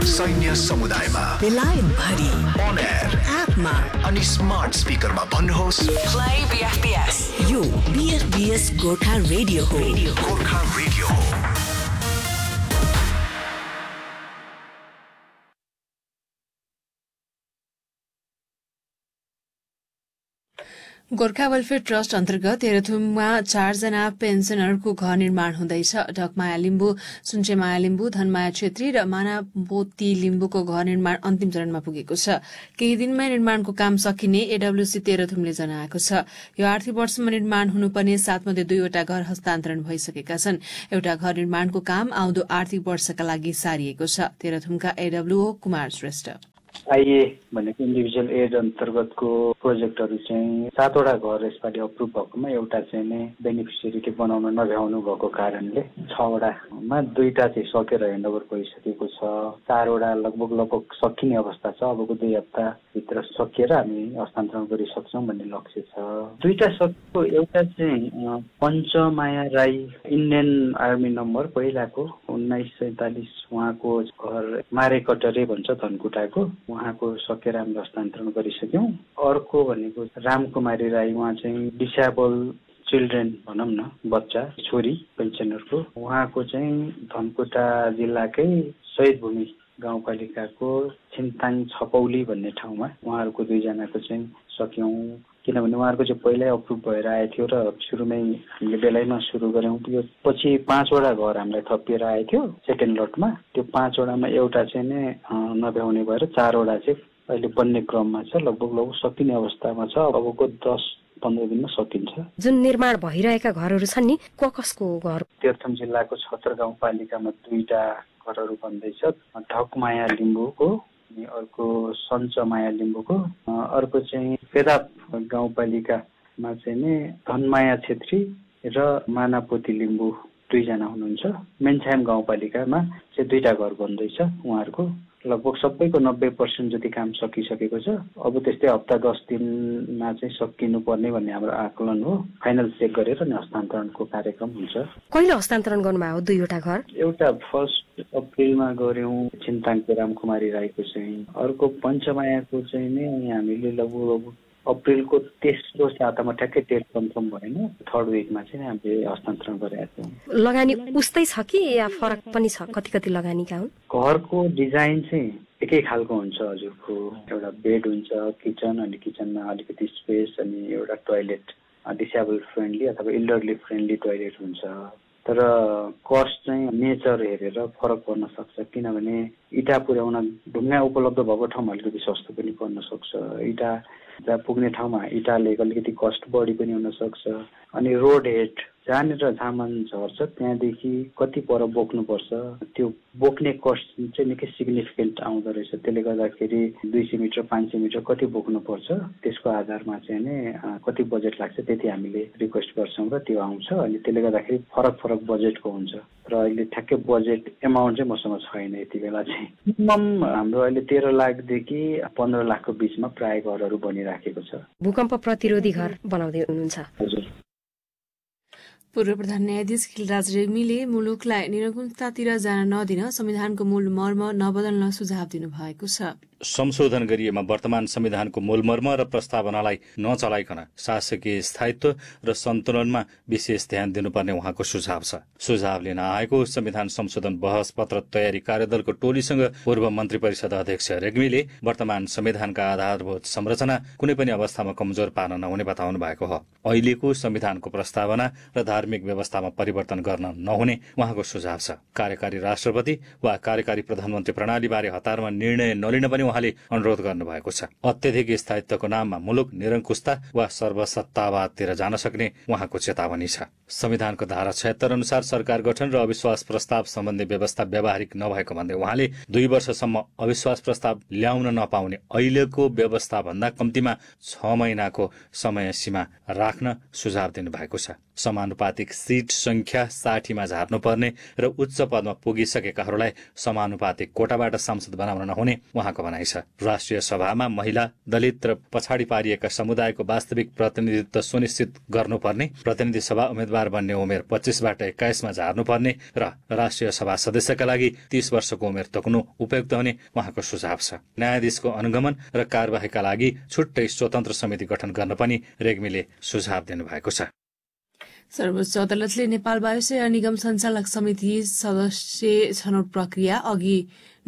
सैन्य समुदायमा बेलायत भरि अन एयर एपमा अनि स्मार्ट स्पिकरमा भन्नुहोस् प्ले बीएफबीएस। यो बीएफबीएस गोर्खा रेडियो हो। गोर्खा रेडियो हो। गोर्खा वेलफेयर ट्रस्ट अन्तर्गत तेह्रथुममा 4 जना पेन्सनरको घर निर्माण हुँदैछ। ढकमाया लिम्बू, सुनचेमाया लिम्बू, धनमाया छेत्री र मानापोती लिम्बूको घर निर्माण अन्तिम चरणमा पुगेको छ। केही दिनमै निर्माणको काम सकिने एडब्ल्यूसी तेह्रथुमले जनाएको छ। यो आर्थिक वर्षमा निर्माण हुनुपर्ने 7 मध्ये 2 वटा घर हस्तान्तरण भइसकेका छन्। एउटा घर निर्माणको काम आउँदो आर्थिक वर्षका लागि सारिएको छ। तेह्रथुमका एडब्ल्यूओ कुमार श्रेष्ठ आइए भनेको इन्डिभिजुअल एड अन्तर्गतको प्रोजेक्टहरू चाहिँ 7 वटा घर यसपालि अप्रुभ भएकोमा एउटा चाहिँ नै बेनिफिसियरीले बनाउन नभ्याउनु भएको कारणले 6 वटामा 2टा चाहिँ सकेर ह्यान्डओभर भइसकेको छ। 4 वटा लगभग सकिने अवस्था छ। अबको 2 हप्ताभित्र सकिएर हामी हस्तान्तरण गरिसक्छौँ भन्ने लक्ष्य छ। 2टा सकेको एउटा चाहिँ Panchamaya Rai Indian army number पहिलाको 1947 उहाँको घर मारेकटरे भन्छ धनकुटाको, उहाँको सकेर हामीले हस्तान्तरण गरिसक्यौँ। अर्को भनेको रामकुमारी राई, उहाँ चाहिँ डिसेबल चिल्ड्रेन भनौँ न, बच्चा छोरी पेन्सनरको, उहाँको चाहिँ धनकुटा जिल्लाकै शहीद भूमि गाउँपालिकाको छिन्ताङ छपौली भन्ने ठाउँमा उहाँहरूको 2 जनाको चाहिँ सक्यौँ। किनभने उहाँहरूको चाहिँ पहिल्यै अप्रुभ भएर आएको थियो र सुरुमै हामीले बेलैमा सुरु गऱ्यौँ। त्यो पछि 5 वटा घर हामीलाई थपिएर आएको थियो सेकेन्ड लटमा। त्यो 5 वटामा एउटा चाहिँ नै नभ्याउने भएर 4 वटा चाहिँ अहिले बन्ने क्रममा छ। लगभग सकिने अवस्थामा छ। अबको 10-15 दिनमा सकिन्छ। जुन निर्माण भइरहेका घरहरू छन् नि, कसको घर? तेह्रथुम जिल्लाको छतर गाउँपालिकामा 2टा घरहरू बन्दैछ। ढकमाया लिम्बूको, अर्को सञ्चमाया लिम्बूको, अर्को चाहिँ पेदाप गाउँपालिकामा चाहिँ नै धनमाया छेत्री र मानापोती लिम्बू 2 जना हुनुहुन्छ। मेन्छाम गाउँपालिकामा चाहिँ 2टा घर बन्दैछ। उहाँहरूको लगभग सबैको 90% जति काम सकिसकेको छ। अब त्यस्तै हप्ता 10 दिनमा चाहिँ सकिनु पर्ने भन्ने हाम्रो आकलन हो। फाइनल चेक गरेर नि हस्तान्तरणको कार्यक्रम हुन्छ। कहिले हस्तान्तरण गर्नुभयो 2 वटा घर? एउटा 1 अप्रिलमा गऱ्यौँ छिन्ताङको रामकुमारी राईको चाहिँ। अर्को पञ्चमायाको चाहिँ नै हामीले लगभग अप्रिलको तेस्रो सातामा ठ्याक्कै डेट कन्फर्म भएन, 3rd विकमा चाहिँ हामीले हस्तान्तरण गरेका थियौँ। लगानी उस्तै छ कि या फरक पनि छ? कति लगानीका हुन्? घरको डिजाइन चाहिँ एकै खालको हुन्छ हजुरको। एउटा बेड हुन्छ, किचन, अनि किचनमा अलिकति स्पेस, अनि एउटा टोयलेट डिसेबल फ्रेन्डली अथवा इल्डरली फ्रेन्डली टोयलेट हुन्छ। तर कस्ट चाहिँ नेचर हेरेर फरक पर्न सक्छ। किनभने इँटा पुर्याउन ढुङ्गा उपलब्ध भएको ठाउँमा अलिकति सस्तो पनि पर्न सक्छ। इँटा जहाँ पुग्ने ठाउँमा इँटाले अलिकति कस्ट बढी पनि हुन सक्छ। अनि रोड हेड जहाँनिर सामान झर्छ त्यहाँदेखि कति पर बोक्नुपर्छ, त्यो बोक्ने कस्ट चाहिँ निकै सिग्निफिकेन्ट आउँदो रहेछ। त्यसले गर्दाखेरि 200 मिटर 500 मिटर कति बोक्नुपर्छ त्यसको आधारमा चाहिँ नै कति बजेट लाग्छ त्यति हामीले रिक्वेस्ट गर्छौँ र त्यो आउँछ। अनि त्यसले गर्दाखेरि फरक बजेटको हुन्छ। र अहिले ठ्याक्कै बजेट एमाउन्ट चाहिँ मसँग छैन यति बेला चाहिँ। मिनिमम हाम्रो अहिले 13 लाखदेखि 15 लाखको बिचमा प्राय घरहरू बनिराखेको छ। भूकम्प प्रतिरोधी घर बनाउँदै हुनुहुन्छ? हजुर। पूर्व प्रधान न्यायाधीश खिलराज रेग्मीले मुलुकलाई निरङ्कुशतातिर जान नदिन संविधानको मूल मर्म नबदल्न सुझाव दिनुभएको छ। संशोधन गरिएमा वर्तमान संविधानको मूलमर्म र प्रस्तावनालाई नचलाइकन शासकीय स्थायित्व र सन्तुलनमा विशेष ध्यान दिनुपर्ने उहाँको सुझाव छ। सुझाव लिन आएको संविधान संशोधन बहस पत्र तयारी कार्यदलको टोलीसँग पूर्व मन्त्री परिषद अध्यक्ष रेग्मीले वर्तमान संविधानका आधारभूत संरचना कुनै पनि अवस्थामा कमजोर पार्न नहुने बताउनु भएको हो। अहिलेको संविधानको प्रस्तावना र धार्मिक व्यवस्थामा परिवर्तन गर्न नहुने उहाँको सुझाव छ। कार्यकारी राष्ट्रपति वा कार्यकारी प्रधानमन्त्री प्रणालीबारे हतारमा निर्णय नलिन पनि उहाँले अनुरोध गर्नुभएको छ। अत्यधिक स्थायित्वको नाममा मुलुक निरङ्कुशता वा सर्वसत्तावादतिर जान सक्ने उहाँको चेतावनी छ। संविधानको धारा 76 अनुसार सरकार गठन र अविश्वास प्रस्ताव सम्बन्धी व्यवस्था व्यावहारिक नभएको भन्दै उहाँले 2 वर्षसम्म अविश्वास प्रस्ताव ल्याउन नपाउने अहिलेको व्यवस्था भन्दा कम्तीमा 6 महिनाको समय सीमा राख्न सुझाव दिनुभएको छ। समानुपातिक सीट संख्या 60 मा झार्नुपर्ने र उच्च पदमा पुगिसकेकाहरूलाई समानुपातिक कोटाबाट सांसद बनाउन नहुने उहाँको भनाइ छ। राष्ट्रिय सभामा महिला, दलित र पछाडि पारिएका समुदायको वास्तविक प्रतिनिधित्व सुनिश्चित गर्नुपर्ने, प्रतिनिधि सभा उम्मेद्वार बन्ने उमेर 25 बाट 21 मा झार्नुपर्ने र राष्ट्रिय सभा सदस्यका लागि 30 वर्षको उमेर तोक्नु उपयुक्त हुने उहाँको सुझाव छ। न्यायाधीशको अनुगमन र कार्यवाहीका लागि छुट्टै स्वतन्त्र समिति गठन गर्न पनि रेग्मीले सुझाव दिनुभएको छ। सर्वोच्च अदालतले नेपाल वायुसेना निगम सञ्चालक समिति सदस्य छनौट प्रक्रिया अघि